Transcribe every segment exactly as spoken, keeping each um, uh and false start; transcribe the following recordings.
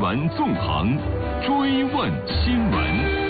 闻纵横，追问新闻。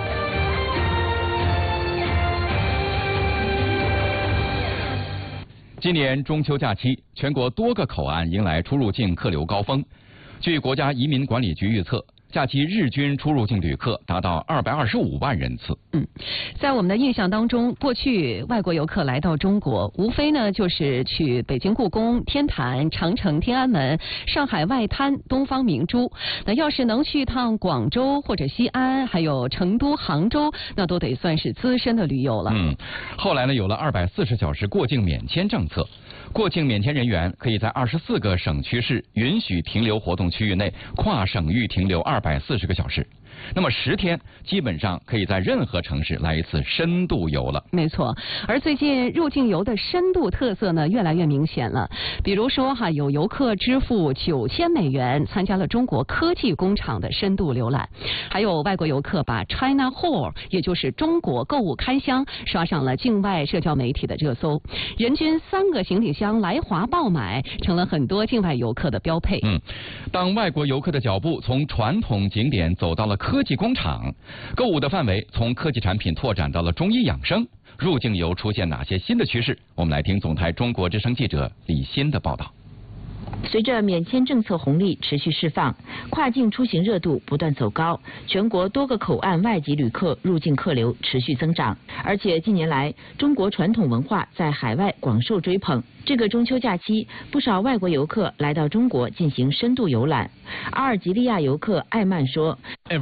今年中秋假期，全国多个口岸迎来出入境客流高峰。据国家移民管理局预测，假期日均出入境旅客达到二百二十五万人次。 嗯，在我们的印象当中，过去外国游客来到中国，无非呢就是去北京故宫、天坛、长城、天安门、上海外滩、东方明珠。那要是能去一趟广州或者西安，还有成都、杭州，那都得算是资深的驴友了。 嗯，后来呢，有了二百四十小时过境免签政策。过境免签人员可以在二十四个省区市允许停留活动区域内跨省域停留二百四十个小时。那么十天基本上可以在任何城市来一次深度游了。 没错，而最近入境游的深度特色呢越来越明显了。比如说哈，有游客支付九千美元参加了中国科技工厂的深度浏览，还有外国游客把 China Hall， 也就是中国购物开箱，刷上了境外社交媒体的热搜。人均三个行李箱来华爆买，成了很多境外游客的标配。 嗯，当外国游客的脚步从传统景点走到了科技工厂，购物的范围从科技产品拓展到了中医养生，入境游出现哪些新的趋势？我们来听总台中国之声记者李欣的报道。 随着免签政策红利持续释放，跨境出行热度不断走高，全国多个口岸外籍旅客入境客流持续增长。而且近年来，中国传统文化在海外广受追捧。这个中秋假期，不少外国游客来到中国进行深度游览。阿尔及利亚游客艾曼说：“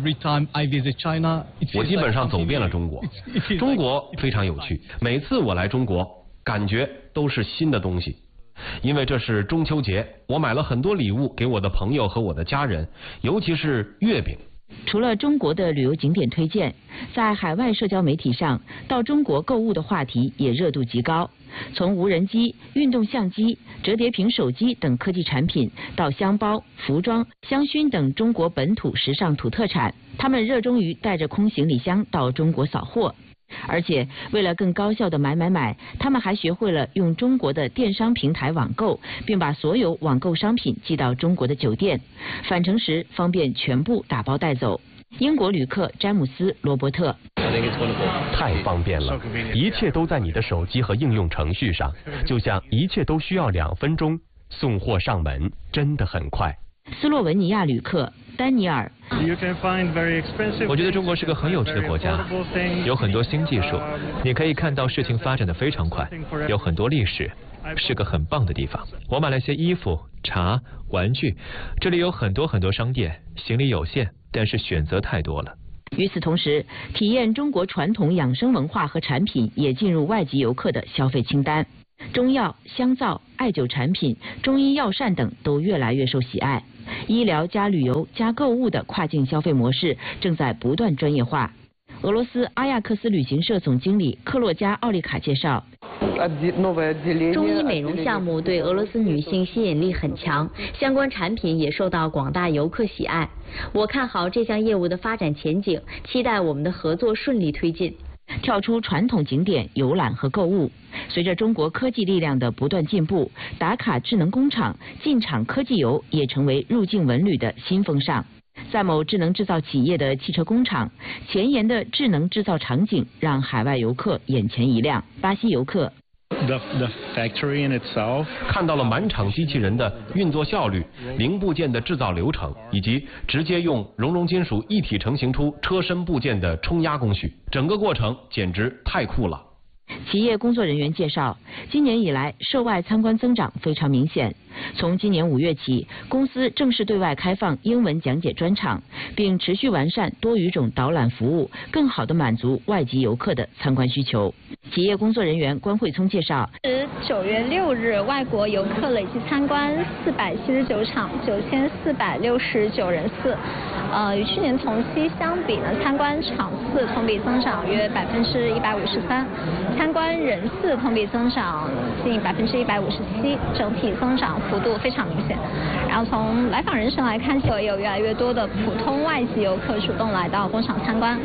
我基本上走遍了中国，中国非常有趣。每次我来中国，感觉都是新的东西。”因为这是中秋节，我买了很多礼物给我的朋友和我的家人，尤其是月饼。 除了中国的旅游景点推荐，在海外社交媒体上，到中国购物的话题也热度极高。从无人机、运动相机、折叠屏手机等科技产品，到箱包、服装、香薰等中国本土时尚土特产，他们热衷于带着空行李箱到中国扫货。而且为了更高效的买买买，他们还学会了用中国的电商平台网购，并把所有网购商品寄到中国的酒店，返程时方便全部打包带走。英国旅客詹姆斯·罗伯特： 太方便了，一切都在你的手机和应用程序上，就像一切都需要两分钟，送货上门真的很快。 斯洛文尼亚旅客丹尼尔： 我觉得中国是个很有趣的国家，有很多新技术，你可以看到事情发展的非常快，有很多历史，是个很棒的地方。我买了些衣服、茶、玩具，这里有很多很多商店，行李有限，但是选择太多了。 与此同时，体验中国传统养生文化和产品也进入外籍游客的消费清单。中药、香皂、艾灸产品、中医药膳等都越来越受喜爱。医疗加旅游加购物的跨境消费模式正在不断专业化。俄罗斯阿亚克斯旅行社总经理克洛加奥利卡介绍， 中医美容项目对俄罗斯女性吸引力很强，相关产品也受到广大游客喜爱。我看好这项业务的发展前景，期待我们的合作顺利推进。 跳出传统景点游览和购物，随着中国科技力量的不断进步，打卡智能工厂、进场科技游也成为入境文旅的新风尚。在某智能制造企业的汽车工厂，前沿的智能制造场景让海外游客眼前一亮。巴西游客 The, the factory in itself. 看到了满场机器人的运作效率、零部件的制造流程，以及直接用熔融金属一体成型出车身部件的冲压工序，整个过程简直太酷了。 企业工作人员介绍，今年以来涉外参观增长非常明显。从今年五月起，公司正式对外开放英文讲解专场，并持续完善多语种导览服务，更好地满足外籍游客的参观需求。企业工作人员关慧聪介绍， 至九月六日，外国游客累计参观四百七十九场，九千四百六十九人次。呃，与去年同期相比呢，参观场次同比增长约百分之一百五十三，参观人次同比增长近百分之一百五十七，整体增长幅度非常明显。然后从来访人数来看，也有越来越多的普通外籍游客主动来到工厂参观。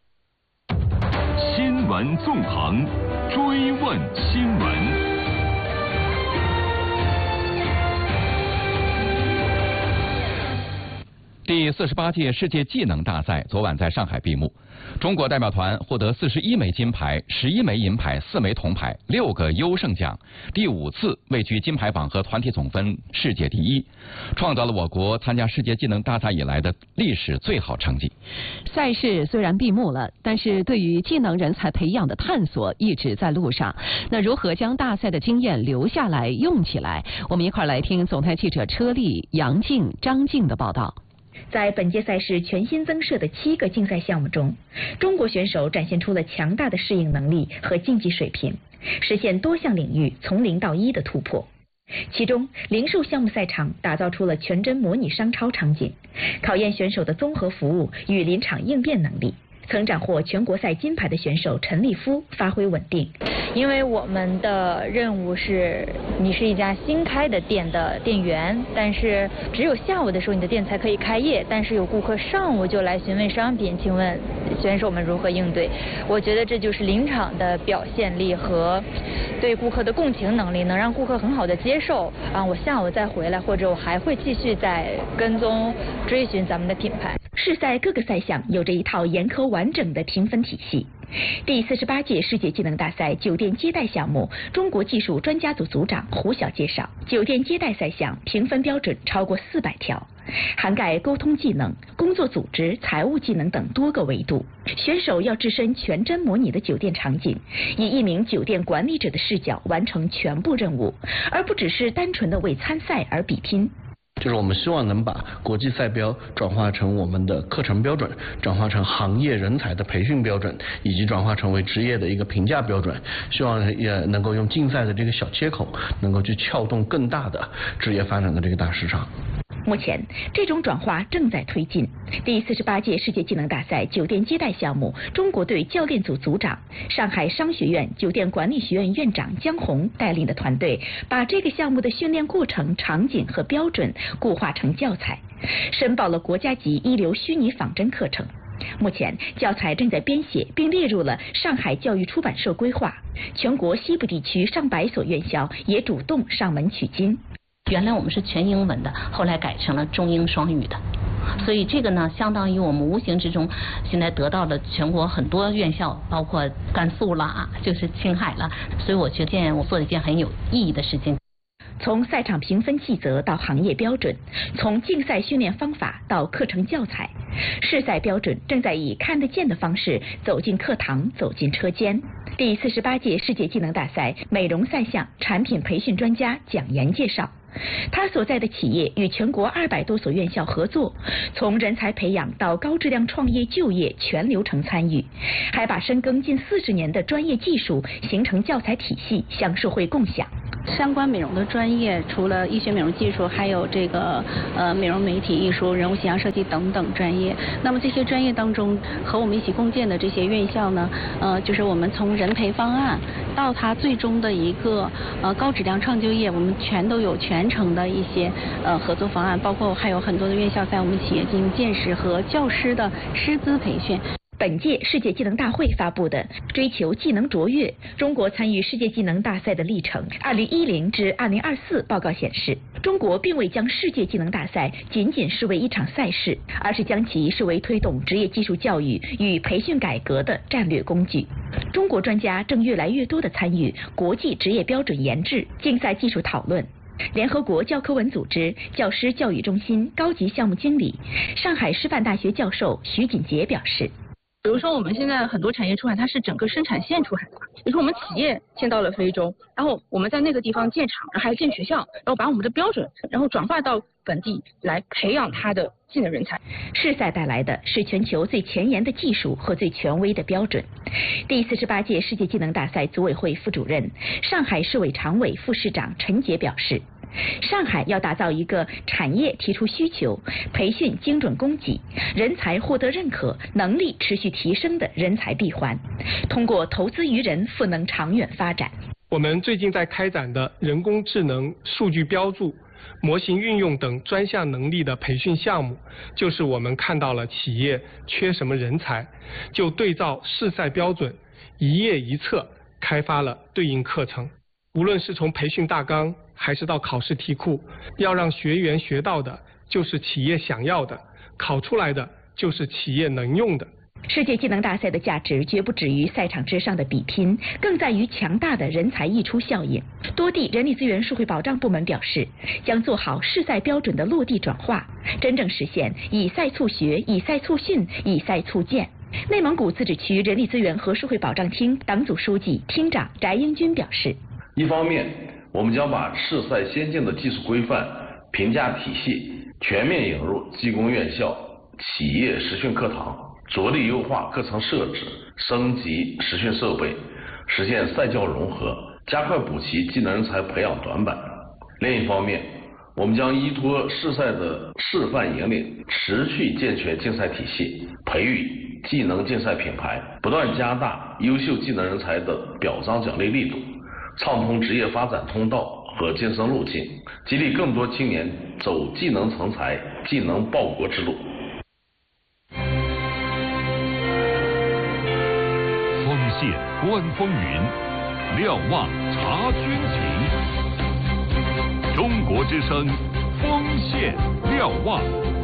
新闻纵横，追问新闻。 第四十八届世界技能大赛昨晚在上海闭幕，中国代表团获得四十一枚金牌、十一枚银牌、四枚铜牌、六个优胜奖，第五次位居金牌榜和团体总分世界第一，创造了我国参加世界技能大赛以来的历史最好成绩。 赛事虽然闭幕了，但是对于技能人才培养的探索一直在路上。那如何将大赛的经验留下来、用起来？我们一块儿来听总台记者车丽、杨静、张静的报道。 在本届赛事全新增设的七个竞赛项目中，中国选手展现出了强大的适应能力和竞技水平，实现多项领域从零到一的突破。其中，零售项目赛场打造出了全真模拟商超场景，考验选手的综合服务与临场应变能力。曾斩获全国赛金牌的选手陈立夫发挥稳定。 因为我们的任务是，你是一家新开的店的店员，但是只有下午的时候你的店才可以开业，但是有顾客上午就来询问商品，请问选手们如何应对？我觉得这就是临场的表现力和对顾客的共情能力，能让顾客很好的接受啊，我下午再回来，或者我还会继续再跟踪追寻咱们的品牌。 世赛各个赛项有着一套严苛完整的评分体系。第四十八届世界技能大赛酒店接待项目，中国技术专家组组长胡晓介绍，酒店接待赛项评分标准超过四百条，涵盖沟通技能、工作组织、财务技能等多个维度。选手要置身全真模拟的酒店场景，以一名酒店管理者的视角完成全部任务，而不只是单纯的为参赛而比拼。 就是我们希望能把国际赛标转化成我们的课程标准，转化成行业人才的培训标准，以及转化成为职业的一个评价标准。希望也能够用竞赛的这个小切口，能够去撬动更大的职业发展的这个大市场。 目前，这种转化正在推进。第四十八届世界技能大赛酒店接待项目，中国队教练组组长、上海商学院酒店管理学院院长姜红带领的团队，把这个项目的训练过程、场景和标准固化成教材，申报了国家级一流虚拟仿真课程。目前，教材正在编写，并列入了上海教育出版社规划。全国西部地区上百所院校也主动上门取经。 原来我们是全英文的，后来改成了中英双语的，所以这个呢，相当于我们无形之中现在得到了全国很多院校，包括甘肃啦，就是青海啦，所以我觉得我做了一件很有意义的事情。 从赛场评分细则到行业标准，从竞赛训练方法到课程教材，世赛标准正在以看得见的方式走进课堂，走进车间。第四十八届世界技能大赛美容赛项产品培训专家蒋岩介绍，他所在的企业与全国二百多所院校合作，从人才培养到高质量创业就业全流程参与，还把深耕近四十年的专业技术形成教材体系向社会共享。 相关美容的专业，除了医学美容技术，还有这个呃美容媒体艺术、人物形象设计等等专业。那么这些专业当中，和我们一起共建的这些院校呢，呃，就是我们从人培方案到它最终的一个呃高质量创就业，我们全都有全程的一些呃合作方案，包括还有很多的院校在我们企业进行建设和教师的师资培训。 本届世界技能大会发布的《追求技能卓越：中国参与世界技能大赛的历程（二零一零至二零二四）》报告显示，中国并未将世界技能大赛仅仅视为一场赛事，而是将其视为推动职业技术教育与培训改革的战略工具。中国专家正越来越多地参与国际职业标准研制、竞赛技术讨论。联合国教科文组织教师教育中心高级项目经理、上海师范大学教授徐锦杰表示。 比如说我们现在很多产业出海，它是整个生产线出海的，比如说我们企业先到了非洲，然后我们在那个地方建厂，然后还建学校，然后把我们的标准然后转化到本地来培养它的技能人才。 世赛带来的是全球最前沿的技术和最权威的标准。第四十八届世界技能大赛组委会副主任、上海市委常委副市长陈杰表示，上海要打造一个产业提出需求、培训精准供给、人才获得认可、能力持续提升的人才闭环，通过投资于人赋能长远发展。 我们最近在开展的人工智能、数据标注、模型运用等专项能力的培训项目，就是我们看到了企业缺什么人才，就对照世赛标准，一页一册开发了对应课程。无论是从培训大纲还是到考试题库，要让学员学到的就是企业想要的， 考出来的就是企业能用的。 世界技能大赛的价值绝不止于赛场之上的比拼，更在于强大的人才溢出效应。多地人力资源社会保障部门表示，将做好试赛标准的落地转化，真正实现以赛促学、以赛促训、以赛促建。内蒙古自治区人力资源和社会保障厅党组书记、厅长翟英军表示， 一方面，我们将把试赛先进的技术规范、评价体系全面引入技工院校、企业实训课堂，着力优化课程设置，升级实训设备，实现赛教融合，加快补齐技能人才培养短板。另一方面，我们将依托试赛的示范引领，持续健全竞赛体系，培育技能竞赛品牌，不断加大优秀技能人才的表彰奖励力度，畅通职业发展通道和晋升路径，激励更多青年走技能成才、技能报国之路。 锋线观风云，瞭望察军情。中国之声，锋线瞭望。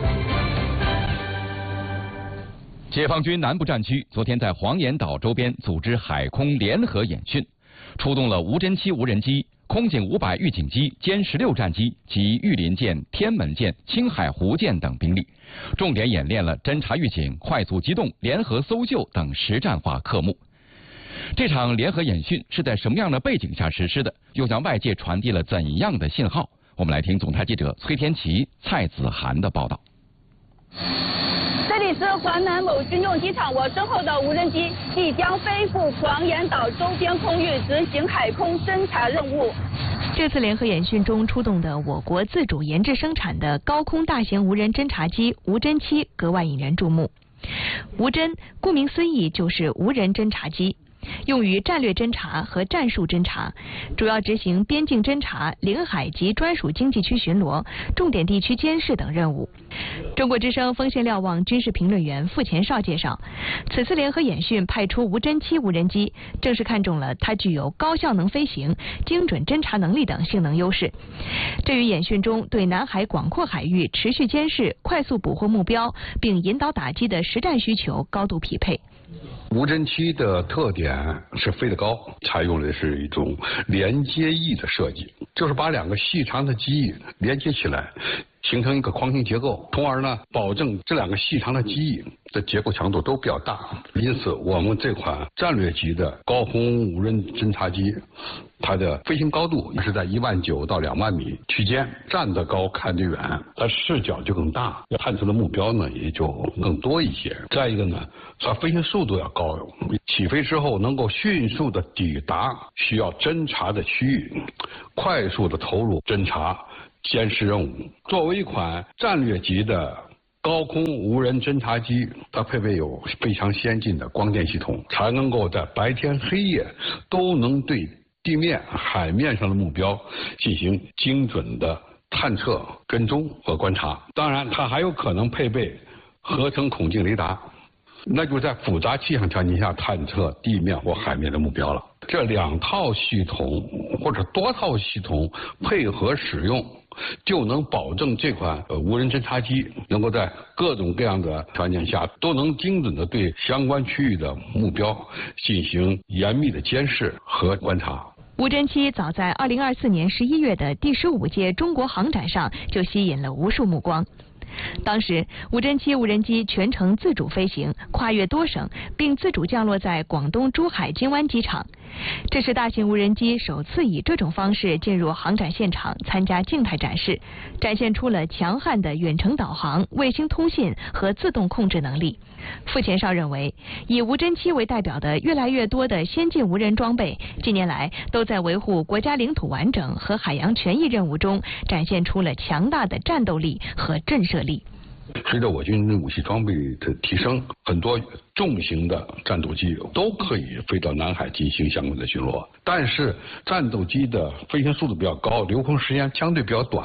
解放军南部战区昨天在黄岩岛周边组织海空联合演训，出动了无侦七无人机、空警五百预警机、歼十六战机及御林舰、天门舰、青海湖舰等兵力，重点演练了侦察预警、快速机动、联合搜救等实战化科目。这场联合演训是在什么样的背景下实施的？又向外界传递了怎样的信号？我们来听总台记者崔天琪、蔡子涵的报道。 这里是华南某军用机场，我身后的无人机即将飞赴黄岩岛周边空域执行海空侦察任务。 这次联合演训中出动的我国自主研制生产的高空大型无人侦察机无侦七格外引人注目。无侦顾名思义就是无人侦察机，用于战略侦察和战术侦察，主要执行边境侦察、领海及专属经济区巡逻、重点地区监视等任务。中国之声锋线瞭望军事评论员傅前绍介绍，此次联合演训派出无侦七无人机，正是看中了它具有高效能飞行、精准侦察能力等性能优势。这与演训中对南海广阔海域持续监视、快速捕获目标并引导打击的实战需求高度匹配。 无侦七的特点是飞得高，采用的是一种连接翼的设计，就是把两个细长的机翼连接起来，形成一个框形结构，从而呢保证这两个细长的机翼的结构强度都比较大。因此，我们这款战略级的高空无人侦察机，它的飞行高度是在一万九到两万米区间，站得高看得远，它视角就更大，探测的目标呢也就更多一些。再一个呢，它飞行速度要高，起飞之后能够迅速的抵达需要侦察的区域，快速的投入侦察监视任务。作为一款战略级的高空无人侦察机，它配备有非常先进的光电系统，才能够在白天黑夜都能对地面、海面上的目标进行精准的探测、跟踪和观察。当然，它还有可能配备合成孔径雷达，那就在复杂气象条件下探测地面或海面的目标了。这两套系统或者多套系统配合使用，就能保证这款呃无人侦察机能够在各种各样的条件下都能精准的对相关区域的目标进行严密的监视和观察。 无侦七早在二零二四年十一月的第十五届中国航展上就吸引了无数目光。当时，无侦七无人机全程自主飞行，跨越多省，并自主降落在广东珠海金湾机场。这是大型无人机首次以这种方式进入航展现场参加静态展示，展现出了强悍的远程导航、卫星通信和自动控制能力。傅前绍认为，以无侦七为代表的越来越多的先进无人装备，近年来都在维护国家领土完整和海洋权益任务中展现出了强大的战斗力和震慑力。 随着我军武器装备的提升，很多重型的战斗机都可以飞到南海进行相关的巡逻。但是战斗机的飞行速度比较高，留空时间相对比较短，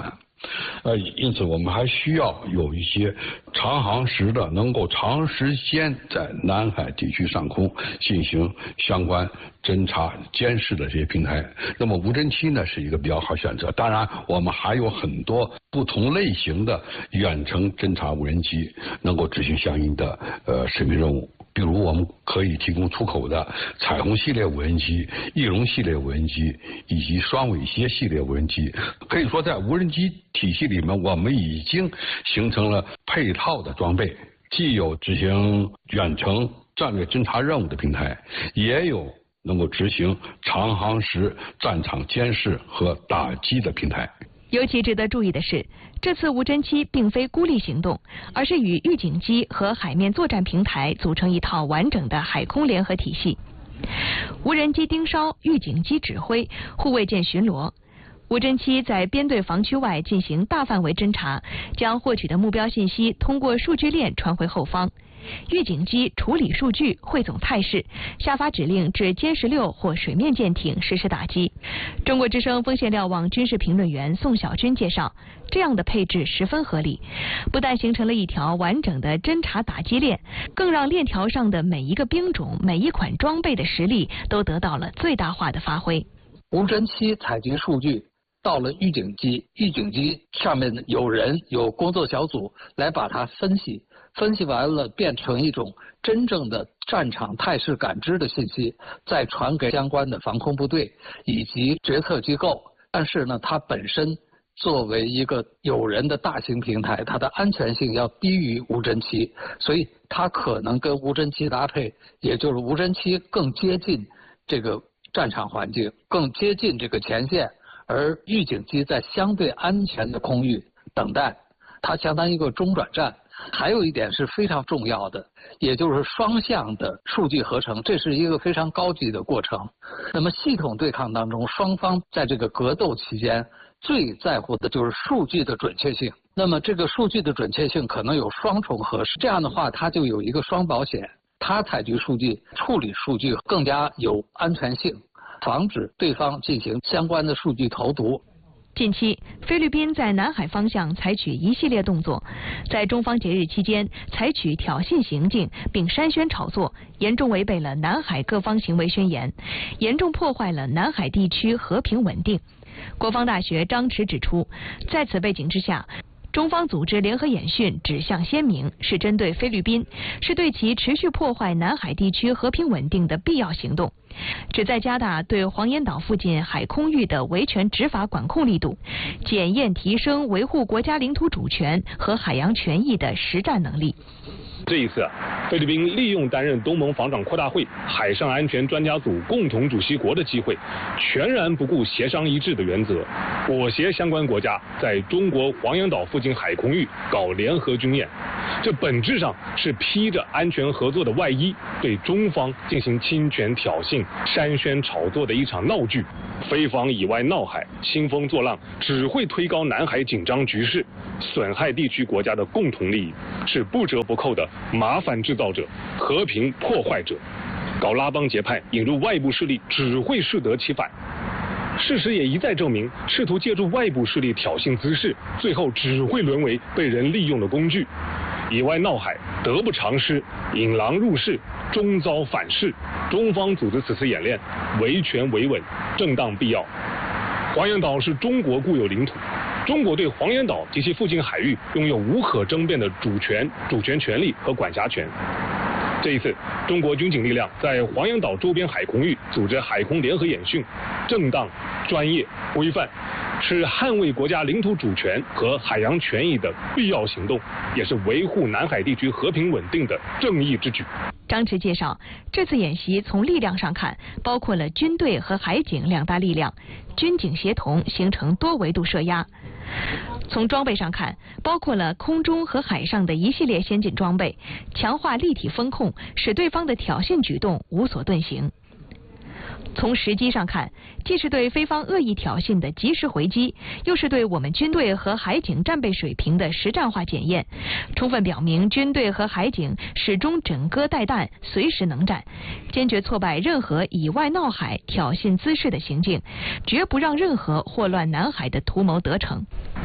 呃，因此我们还需要有一些长航时的，能够长时间在南海地区上空进行相关侦察监视的这些平台。那么无人机呢是一个比较好选择。当然，我们还有很多不同类型的远程侦察无人机能够执行相应的呃使命任务。比如我们可以提供出口的彩虹系列无人机、翼龙系列无人机以及双尾蝎系列无人机。可以说，在无人机体系里面，我们已经形成了配套的装备，既有执行远程战略侦察任务的平台，也有能够执行长航时战场监视和打击的平台。 尤其值得注意的是，这次无人机并非孤立行动，而是与预警机和海面作战平台组成一套完整的海空联合体系。无人机盯梢，预警机指挥，护卫舰巡逻。无人机在编队防区外进行大范围侦察，将获取的目标信息通过数据链传回后方。预警机处理数据，汇总态势，下发指令至歼十六或水面舰艇实施打击。中国之声锋线瞭望军事评论员宋晓军介绍，这样的配置十分合理，不但形成了一条完整的侦察打击链，更让链条上的每一个兵种、每一款装备的实力都得到了最大化的发挥。 无人机采集数据到了预警机，预警机上面有人有工作小组来把它分析，分析完了变成一种真正的战场态势感知的信息，再传给相关的防空部队以及决策机构。但是呢，它本身作为一个有人的大型平台，它的安全性要低于无人机，所以它可能跟无人机搭配，也就是无人机更接近这个战场环境，更接近这个前线。而预警机在相对安全的空域等待，它相当于一个中转站。还有一点是非常重要的，也就是双向的数据合成，这是一个非常高级的过程。那么系统对抗当中，双方在这个格斗期间最在乎的就是数据的准确性。那么这个数据的准确性可能有双重核实，这样的话它就有一个双保险，它采集数据、处理数据更加有安全性，防止对方进行相关的数据投毒。 近期，菲律宾在南海方向采取一系列动作，在中方节日期间采取挑衅行径，并煽宣炒作，严重违背了南海各方行为宣言，严重破坏了南海地区和平稳定。国防大学张弛指出，在此背景之下，中方组织联合演训指向鲜明，是针对菲律宾，是对其持续破坏南海地区和平稳定的必要行动，旨在加大对黄岩岛附近海空域的维权执法管控力度，检验提升维护国家领土主权和海洋权益的实战能力。 这一次啊，菲律宾利用担任东盟防长扩大会海上安全专家组共同主席国的机会，全然不顾协商一致的原则，裹挟相关国家在中国黄岩岛附近海空域搞联合军演。这本质上是披着安全合作的外衣，对中方进行侵权挑衅、煽宣炒作的一场闹剧。菲方以外闹海、兴风作浪，只会推高南海紧张局势，损害地区国家的共同利益，是不折不扣的麻烦制造者、和平破坏者，搞拉帮结派，引入外部势力，只会适得其反。事实也一再证明，试图借助外部势力挑衅滋事，最后只会沦为被人利用的工具。以外闹海，得不偿失，引狼入室，终遭反噬。中方组织此次演练，维权维稳，正当必要。黄岩岛是中国固有领土，中国对黄岩岛及其附近海域拥有无可争辩的主权、主权权利和管辖权。这一次，中国军警力量在黄岩岛周边海空域组织海空联合演训，正当、专业、规范，是捍卫国家领土主权和海洋权益的必要行动，也是维护南海地区和平稳定的正义之举。 张弛介绍，这次演习从力量上看，包括了军队和海警两大力量，军警协同形成多维度设压。从装备上看，包括了空中和海上的一系列先进装备，强化立体风控，使对方的挑衅举动无所遁形。从时机上看，既是对菲方恶意挑衅的及时回击，又是对我们军队和海警战备水平的实战化检验，充分表明军队和海警始终枕戈待旦，随时能战，坚决挫败任何以外闹海、挑衅滋事的行径，绝不让任何祸乱南海的图谋得逞。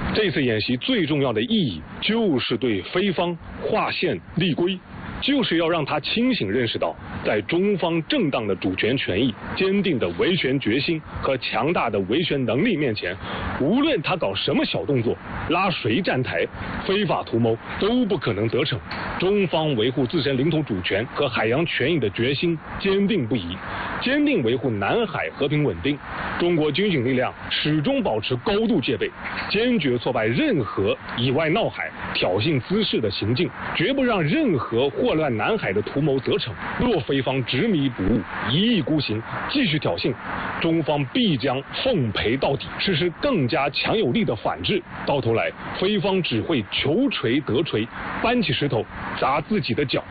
这次演习最重要的意义就是对菲方划线立规，就是要让他清醒认识到，在中方正当的主权权益、坚定的维权决心和强大的维权能力面前，无论他搞什么小动作，拉谁站台，非法图谋都不可能得逞。中方维护自身领土主权和海洋权益的决心坚定不移，坚定维护南海和平稳定。中国军警力量始终保持高度戒备，坚决挫败任何以外闹海、挑衅滋事的行径，绝不让任何祸乱南海的图谋得逞。若菲方执迷不悟、一意孤行，继续挑衅，中方必将奉陪到底，实施更加强有力的反制。到头来，菲方只会求锤得锤，搬起石头砸自己的脚。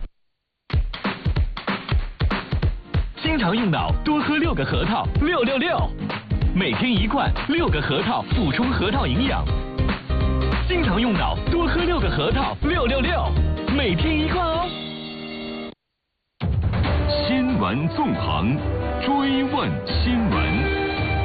经常用脑，多喝六个核桃，六六六，每天一罐，六个核桃补充核桃营养。经常用脑，多喝六个核桃，六六六，每天一罐哦。 新闻纵横，追问新闻。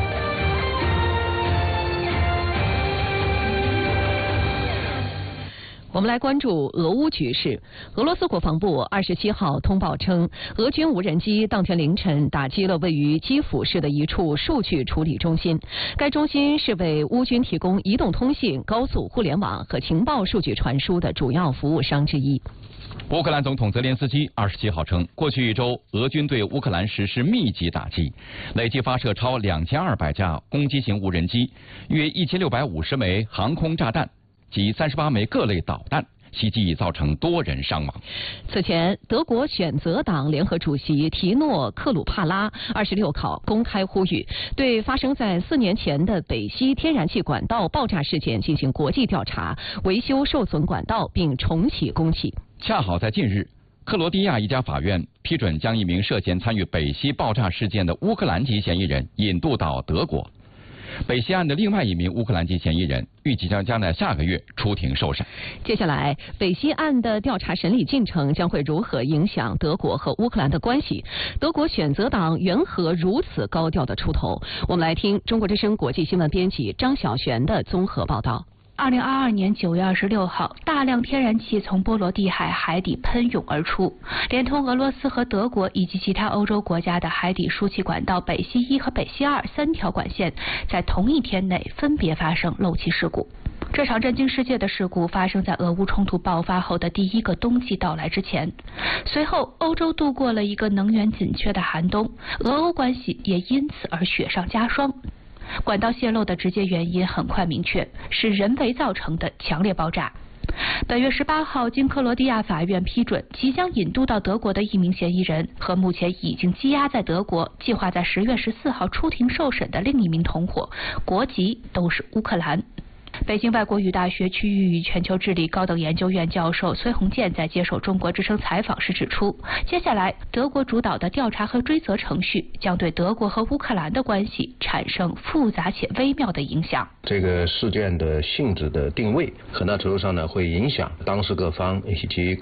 我们来关注俄乌局势。俄罗斯国防部二十七号通报称，俄军无人机当天凌晨打击了位于基辅市的一处数据处理中心。该中心是为乌军提供移动通信、高速互联网和情报数据传输的主要服务商之一。 乌克兰总统泽连斯基二十七号称，过去一周俄军对乌克兰实施密集打击，累计发射超两千二百架攻击型无人机，约一千六百五十枚航空炸弹及三十八枚各类导弹，袭击已造成多人伤亡。 此前，德国选择党联合主席提诺克鲁帕拉二十六号公开呼吁，对发生在四年前的北溪天然气管道爆炸事件进行国际调查，维修受损管道并重启供气。 恰好在近日，克罗地亚一家法院批准将一名涉嫌参与北溪爆炸事件的乌克兰籍嫌疑人引渡到德国。北溪案的另外一名乌克兰籍嫌疑人预计将将在下个月出庭受审。 接下来，北溪案的调查审理进程将会如何影响德国和乌克兰的关系？德国选择党缘何如此高调的出头？我们来听中国之声国际新闻编辑张晓璇的综合报道。 二零二二年九月二十六号，大量天然气从波罗的海海底喷涌而出，连通俄罗斯和德国以及其他欧洲国家的海底输气管道北溪一和北溪二三条管线，在同一天内分别发生漏气事故。这场震惊世界的事故发生在俄乌冲突爆发后的第一个冬季到来之前。随后，欧洲度过了一个能源紧缺的寒冬，俄欧关系也因此而雪上加霜。管道泄漏的直接原因很快明确，是人为造成的强烈爆炸。本月十八号，经克罗地亚法院批准，即将引渡到德国的一名嫌疑人和目前已经羁押在德国、计划在十月十四号出庭受审的另一名同伙，国籍都是乌克兰。北京外国语大学区域与全球治理高等研究院教授崔洪建在接受中国之声采访时指出，接下来德国主导的调查和追责程序将对德国和乌克兰的关系产生复杂且微妙的影响。 这个事件的性质的定位，很大程度上呢会影响当事各方以及